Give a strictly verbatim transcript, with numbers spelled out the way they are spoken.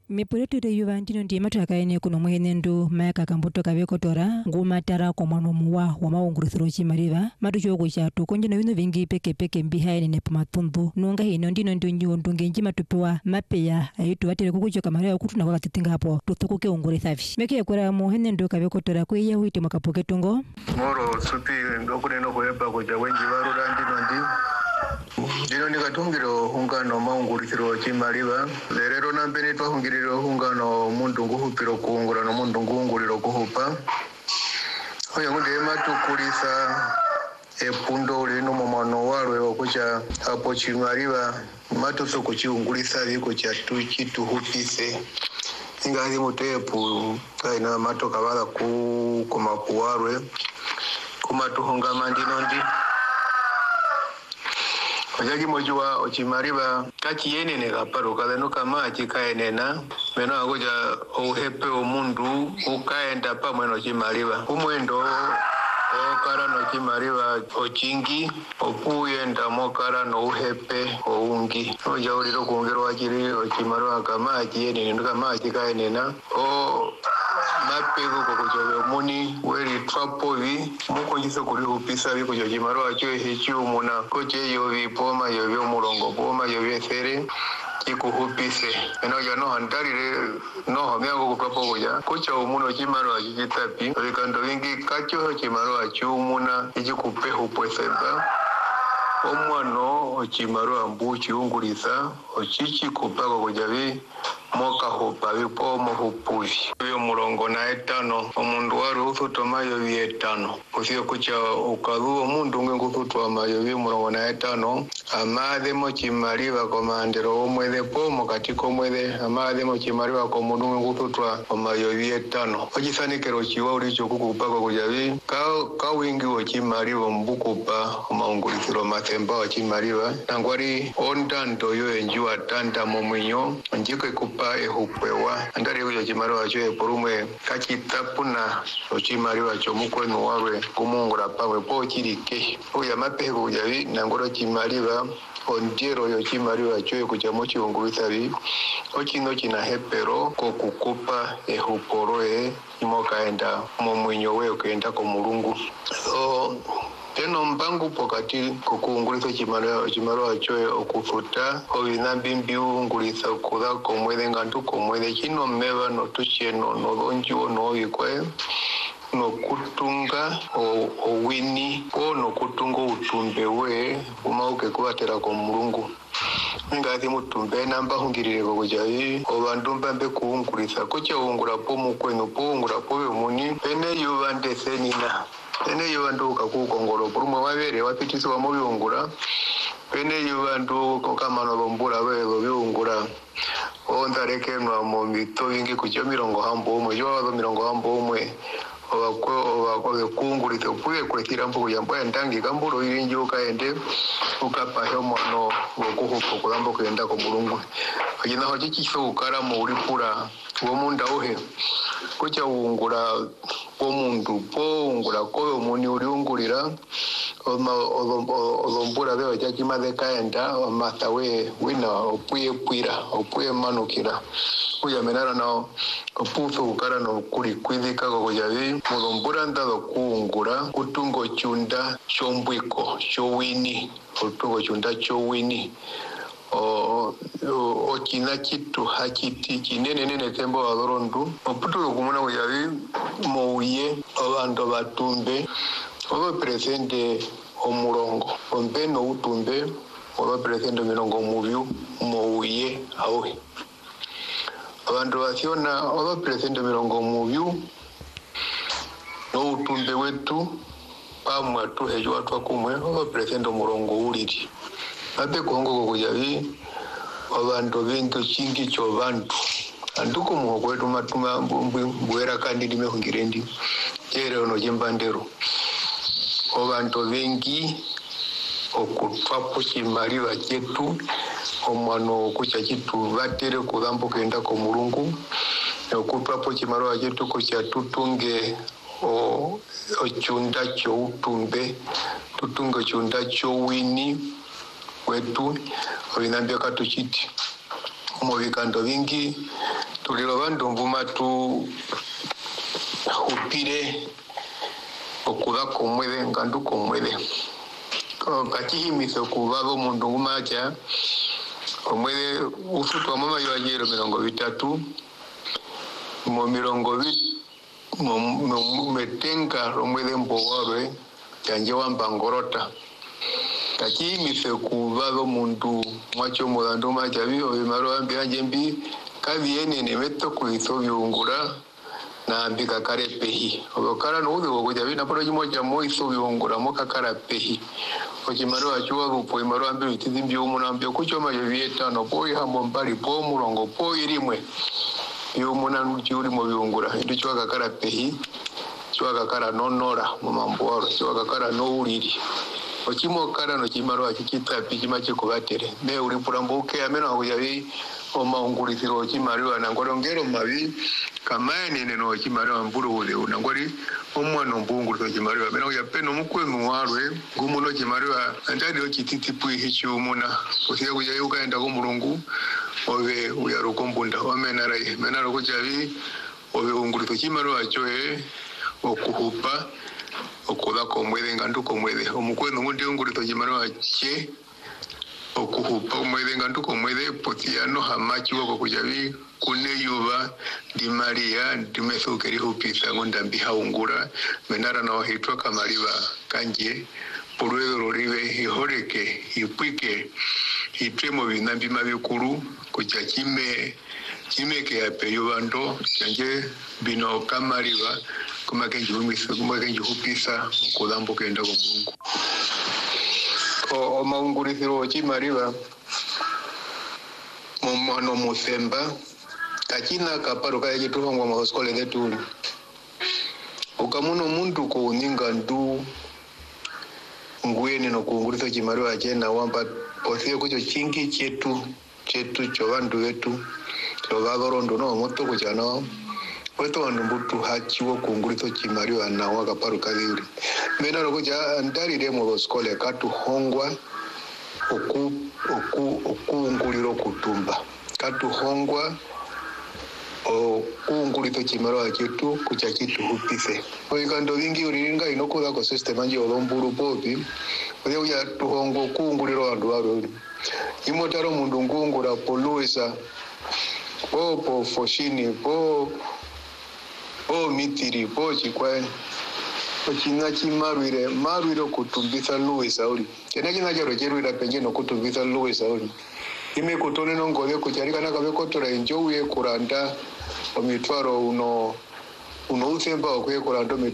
Mipuleto yuva ndino ndi mataka ene kuno mwenendo mayaka kambuto kavekotora ngumatara kwa mwano muwa wa maungurithiro chimaliva matucho kuchatu konjena wino vingi peke peke mbiha ene nepo matundu nunga hino ndino ndo nyondo ngenji matupewa mapeya ayitu watele kukucho kamariwa kutuna kwa katitinga hapo tutukuke ungurithavi meke yakura muhenendo kavekotora kweya huite mwakapoketungo moro supi ndokuneno kuyepa kuja wenji varura ndino ndi Dino nikatungiro hungano maungurithiro chimaliva lerero nambene twahungiriro hungano mundu nguhupiro kuungura no mundu nguunguriro kuhupa oyo ngunde matukulisa epundo lino momano walwe okucha hapo chimaliva matuso kuchiungurisa biko cha tuchi tuhupise ingazi mutepu kaina matoka bala ku komapuwarwe kumatuhunga mandino ndi Ojagi mojua ochimariba kachi yene ne kaparo kada no kama achikaenena meno agoja ohepe omundu ukaenda pa mweno chimariba umwendo okara no chimariba ochingi opuyenda mokara no uhepe oungi oja uriro kungero akiri ochimariba kama achiyene ne kama achikaenena o mapego kokojobe muni weri trapovi muko jiso kuri upisa biko jojimaro acho hechu muna koche yovi poma yovi murongo poma yovi fere ikuhupise eno ya no handarire no hamyango kupapo goja kocha umuno chimaro ajitapi bikando vingi kacho chimaro acho muna ijikupe hupweseba omwano ochimaro ambuchi ungurisa ochichi kupako gojavi moka hopa bipo mo hupuvi yo murongo na etano omundu wari uthutoma yo etano kusio kucha ukadhu omundu ngengutwa mayo yo murongo na etano amade mo chimaliva komandero omwede pomo katiko mwede amade mo chimaliva ko mundu ngengutwa mayo etano ojisanikero chiwa uricho kukupako kujavi ka ka wingi wo chimaliva mbukupa maungurithiro matemba wa chimaliva nangwari ondando yo enjua tanda momwinyo njike pa ehupwewa andari uyo chimariwa cho eporumwe kachitapuna ochimariwa cho mukwenu warwe kumungura pawe po chirike uya mapego ujavi nangoro chimariwa onjero yo chimariwa cho kuja mochi unguruthavi ochino china hepero kokukupa ehuporoe imokaenda momwinyo we ukaenda ko mulungu so teno mbangu pokati kukuungulisa chimaro chimaro achoe okufuta obinambi mbiungulisa kuda komwede ngantu komwede kino meva no tucheno no donjo no ikwe no kutunga o owini o no kutunga utumbe we umauke kubatera ko mulungu ngati mutumbe namba hungirire ko kujayi obandu mbambe kuungulisa kocha ungura po mukwenu po ungura po muni pene yubande senina Pene yuvandu kakukongolo purumwe wavere wapitiswa mu byungura pene yuvandu kokamano lombura belo byungura ondarekenwa mu mito bingi kujo mirongo hambo umwe yo mirongo hambo umwe obako obako kungurite puye kwetira mbugo yambo endangi kamburo irinji ukaende ukapa homono wokuhuko kulambo kwenda ko mulungu agina hoje kiso ukara mu uripura wo munda uhe kucha ungura omundu pongura ko muni uriungurira oma olombura byo cyakimade kaenda matawe wina opuye puira opuye manukira kuya menara no opuso ukara no kuri kwidika ko yavi olombura ndado kuungura kutungo chunda chombwiko chowini kutungo chunda chowini o o kina kitu hakiti kinene nene tembo adorondu oputulo kumuna kuyavi mouye abantu batumbe oba presente omurongo ombeno utumbe oba presente mirongo mubyu mouye awe abantu basiona oba presente mirongo mubyu no utumbe wetu pamwe tu hejo watu akumwe oba presente omurongo uliri ate kongo kujavi abantu bintu chingi cho bantu anduko mu kwetu matuma mbwera kandi limehungirendi ero no jimbandero abantu bengi okutwapo chimaliva chetu omwano kucha chitu batere kulambo kenda ko mulungu okutwapo chimaliva chetu kucha tutunge o ochunda cho utumbe tutunge chunda cho wini wetu obinambia katuchiti mu bikando bingi tulilo bandu mbuma tu upire okuba komwede ngandu komwede kakihimiso kubago mundu ngumacha omwede ufutwa mama yajero mirongo bitatu mo mirongo bit mo metenga omwede mbowarwe yanje wambangorota kakihimiso kubago mundu mwacho mudandu macha biyo bimaro ambiyanje mbi kabiene nemeto kuiso byungura na mbika kare pehi obokara no ude goja bina poro jimo jamo iso byungura mo kakara pehi okimaro achuwa rupo imaro ambi tizimbi umuna ambi kuchoma yevieta no boy hambo mbali po murongo po irimwe yumuna nchuri mo byungura ndichwa kakara pehi chwa kakara nonora mu mamboro chwa kakara no uriri okimo kara no kimaro akikita pijima chikubatere me uri purambuke ameno akuyabi omaungulisiro kimaro na ngorongero mabi kamani neno kimaro mburu ule unangori omwana mbungulu kimaro ameno ya peno mukwenu warwe gumuno kimaro andadi okititi pui hichu muna kusiya kujayo kaenda ko mulungu obe uyarukombunda omenarai menaro kujabi obe ungulito kimaro achoe okuhupa okuda komwede ngandu komwede omukwenu ngundi ungulito kimaro ache okuhupa omwede ngandu komwede potiano hamachi wako kujabi kune yuba di Maria di mesukeri hupisa ngondambi haungura menara na wahitwa kamaliba kanje purwedo roribe ihoreke ipwike itremo binambi mabikuru kuja kime kime ke apeyubando kanje bino kamaliba kuma kenji humisa kuma kenji hupisa kudambo kenda ko Mungu o maungurisiro chimariba momano musemba kachina kaparo kaya chituhongwa mahoskole detu ukamuno muntu ko uninga ndu ngueni no kuungurisa chimariba chena wamba posie kucho chingi chetu chetu cho vandu vetu to vagorondo no moto kuchana weto vandu mbutu hachiwo kuungurisa chimariba na wakaparo kali mena rokuja ndari demo hoskole katuhongwa oku oku okuunguliro kutumba katuhongwa okuungulito chimaro chetu kucha chitu hupise oikando vingi uringa inokuza ko system anje olomburu popi oyo ya tuhongo kuunguliro vandu varo imotaro mundu ngungura poluisa popo foshini po o mitiri po chikwa ochina chimarwire marwire kutumbisa luisa uli kena kina charo cherwira penje no kutumbisa luisa uli ime kutone no ngode kucharika na kabe kotora enjoy kuranda omitwaro uno uno usemba okwe kuranda